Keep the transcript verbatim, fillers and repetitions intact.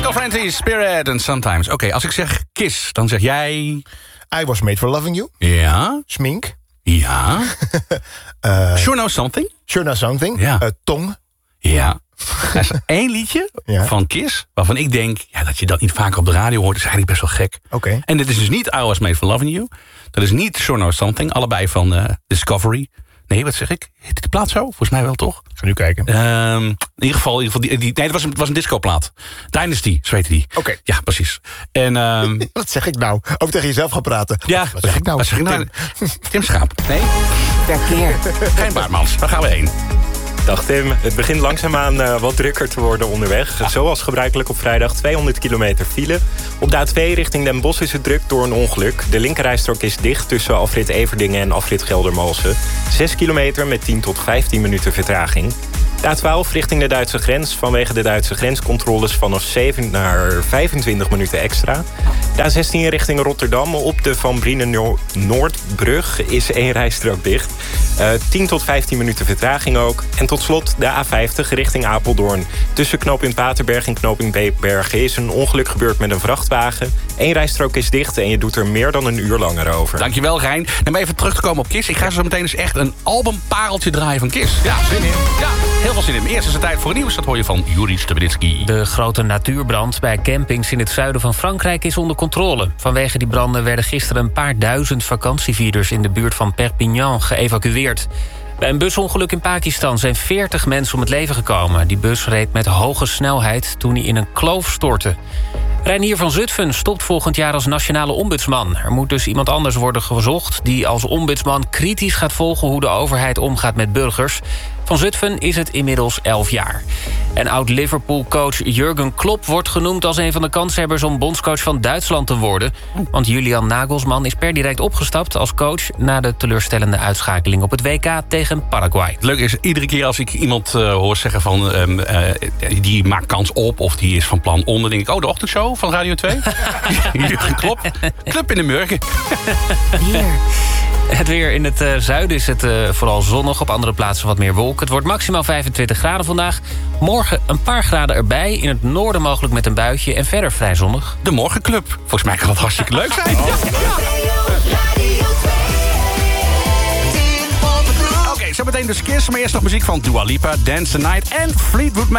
Michael Franti, Spirit and Sometimes. Oké, okay, als ik zeg Kiss, dan zeg jij... I Was Made for Loving You. Ja. Smink. Ja. uh, Sure Know Something. Sure Know Something. Ja. Uh, Tong. Ja. Er is één liedje ja. van Kiss waarvan ik denk... Ja, dat je dat niet vaker op de radio hoort, is eigenlijk best wel gek. Oké. Okay. En dit is dus niet I Was Made for Loving You. Dat is niet Sure Know Something. Allebei van uh, Discovery. Nee, wat zeg ik? Heet die plaat zo? Volgens mij wel, toch? Ik ga nu kijken. Um, in ieder geval, in ieder geval die, die, nee, het was een, was een discoplaat. Dynasty, zo heette die. Oké. Okay. Ja, precies. En, um, wat zeg ik nou? Ook tegen jezelf gaan praten. Ja, wat zeg ik nou? Wat zeg ik nou? Tim, Tim Schaap. Nee? Verkeer. Geen Baartmans. Waar gaan we heen? Dag Tim, het begint langzaamaan uh, wat drukker te worden onderweg. Ja. Zoals gebruikelijk op vrijdag tweehonderd kilometer file. Op de A twee richting Den Bosch is het druk door een ongeluk. De linkerrijstrook is dicht tussen afrit Everdingen en afrit Geldermalsen. zes kilometer met tien tot vijftien minuten vertraging. De A twaalf richting de Duitse grens vanwege de Duitse grenscontroles vanaf zeven naar vijfentwintig minuten extra. De A zestien richting Rotterdam op de Van Brienen Noordbrug is één rijstrook dicht. Uh, tien tot vijftien minuten vertraging ook. En tot slot de A vijftig richting Apeldoorn. Tussen knooppunt Paterberg en knooppunt Beekbergen is een ongeluk gebeurd met een vrachtwagen. Eén rijstrook is dicht en je doet er meer dan een uur langer over. Dankjewel, Rijn. En even terug te komen op Kiss. Ik ga zo meteen eens echt een albumpareltje draaien van Kiss. Ja, zin in. Ja, heel veel zin in. Eerst is het tijd voor het nieuws. Dat hoor je van Juri Stubinitsky. De grote natuurbrand bij campings in het zuiden van Frankrijk is onder controle. Vanwege die branden werden gisteren een paar duizend vakantievierders in de buurt van Perpignan geëvacueerd. Bij een busongeluk in Pakistan zijn veertig mensen om het leven gekomen. Die bus reed met hoge snelheid toen hij in een kloof stortte. Reinier van Zutphen stopt volgend jaar als nationale ombudsman. Er moet dus iemand anders worden gezocht die als ombudsman kritisch gaat volgen hoe de overheid omgaat met burgers. Van Zutphen is het inmiddels elf jaar. En oud-Liverpool-coach Jurgen Klopp wordt genoemd als een van de kanshebbers om bondscoach van Duitsland te worden. Want Julian Nagelsman is per direct opgestapt als coach na de teleurstellende uitschakeling op het W K tegen Paraguay. Leuk is, iedere keer als ik iemand uh, hoor zeggen van um, uh, die maakt kans op of die is van plan om, dan denk ik, oh, de ochtendshow van Radio twee. Jurgen Klopp. Club in de Murgen. Hier. Het weer in het uh, zuiden is het uh, vooral zonnig. Op andere plaatsen wat meer wolken. Het wordt maximaal vijfentwintig graden vandaag. Morgen een paar graden erbij. In het noorden mogelijk met een buitje. En verder vrij zonnig. De Morgenclub. Volgens mij kan dat hartstikke leuk zijn. Oh. Oké, okay, zo meteen dus Kiss. Maar eerst nog muziek van Dua Lipa, Dance the Night en Fleetwood Mac.